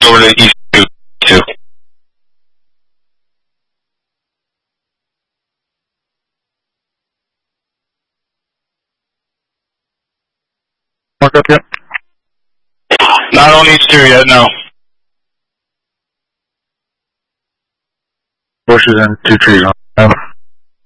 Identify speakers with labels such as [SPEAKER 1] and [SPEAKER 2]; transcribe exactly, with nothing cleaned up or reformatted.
[SPEAKER 1] over to East two, two.
[SPEAKER 2] Mark up yet?
[SPEAKER 1] Not on East two yet, no.
[SPEAKER 2] Bushes and two trees on.